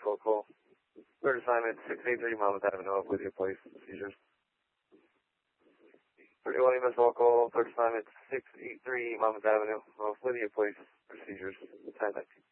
Cool, cool. Third assignment, 683 Monmouth Avenue, off Lydia Place, seizures. 31 EMS local, third assignment, 683 Monmouth Avenue, off Lydia Place, seizures. 10-19.